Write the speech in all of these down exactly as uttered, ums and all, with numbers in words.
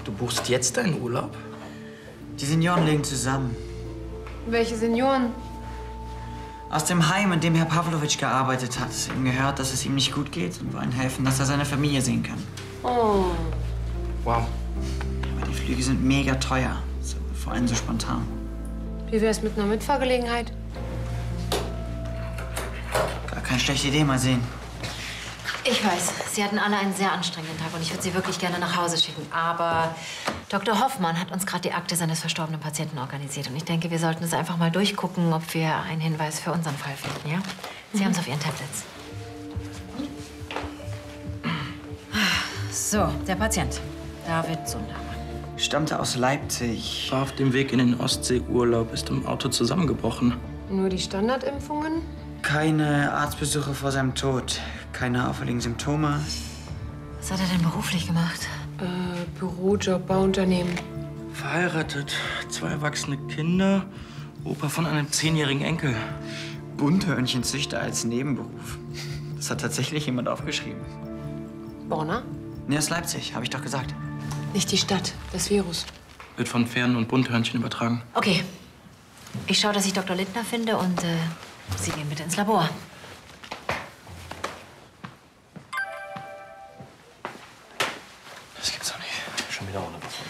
Du buchst jetzt deinen Urlaub? Die Senioren legen zusammen. Welche Senioren? Aus dem Heim, in dem Herr Pawlowitsch gearbeitet hat, ist ihm gehört, dass es ihm nicht gut geht und wollen helfen, dass er seine Familie sehen kann. Oh. Wow. Aber die Flüge sind mega teuer. So, vor allem so spontan. Wie wär's mit einer Mitfahrgelegenheit? Gar keine schlechte Idee, mal sehen. Ich weiß, Sie hatten alle einen sehr anstrengenden Tag und ich würde Sie wirklich gerne nach Hause schicken. Aber Doktor Hoffmann hat uns gerade die Akte seines verstorbenen Patienten organisiert. Und ich denke, wir sollten es einfach mal durchgucken, ob wir einen Hinweis für unseren Fall finden, ja? Sie mhm. haben es auf Ihren Tablets. So, der Patient. David Sundermann. Stammte aus Leipzig. War auf dem Weg in den Ostseeurlaub, ist im Auto zusammengebrochen. Nur die Standardimpfungen? Keine Arztbesuche vor seinem Tod. Keine auffälligen Symptome. Was hat er denn beruflich gemacht? Äh, Bürojob, Bauunternehmen. Verheiratet, zwei erwachsene Kinder, Opa von einem zehnjährigen Enkel. Bunthörnchenzüchter als Nebenberuf. Das hat tatsächlich jemand aufgeschrieben. Borna? Nee, aus Leipzig, habe ich doch gesagt. Nicht die Stadt, das Virus. Wird von Pferden und Bunthörnchen übertragen. Okay. Ich schaue, dass ich Doktor Lindner finde und äh, Sie gehen bitte ins Labor. Das gibt's doch nicht. Schon wieder ohne Befund.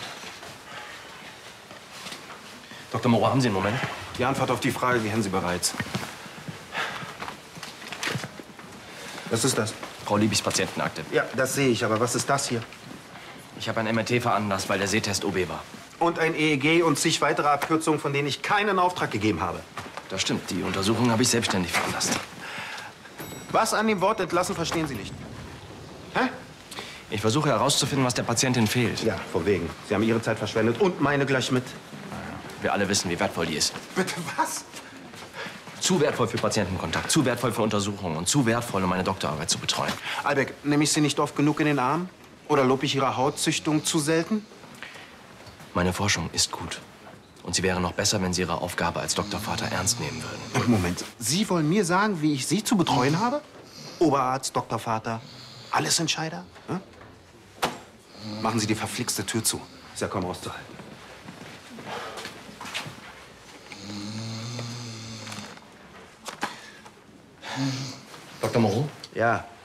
Doktor Moreau, haben Sie einen Moment? Die Antwort auf die Frage kennen Sie bereits. Was ist das? Frau Liebigs Patientenakte. Ja, das sehe ich. Aber was ist das hier? Ich habe ein M R T veranlasst, weil der Sehtest O B war. Und ein E E G und zig weitere Abkürzungen, von denen ich keinen Auftrag gegeben habe. Das stimmt. Die Untersuchung habe ich selbstständig veranlasst. Was an dem Wort entlassen, verstehen Sie nicht. Hä? Ich versuche herauszufinden, was der Patientin fehlt. Ja, von wegen. Sie haben Ihre Zeit verschwendet und meine gleich mit. Wir alle wissen, wie wertvoll die ist. Bitte was? Zu wertvoll für Patientenkontakt, zu wertvoll für Untersuchungen und zu wertvoll, um meine Doktorarbeit zu betreuen. Albeck, nehme ich Sie nicht oft genug in den Arm? Oder lobe ich Ihre Hautzüchtung zu selten? Meine Forschung ist gut. Und sie wäre noch besser, wenn Sie Ihre Aufgabe als Doktorvater ernst nehmen würden. Moment, Sie wollen mir sagen, wie ich Sie zu betreuen habe? Oberarzt, Doktorvater, Allesentscheider? Hm? Machen Sie die verflixte Tür zu. Ist ja kaum auszuhalten. Doktor Moreau? Ja,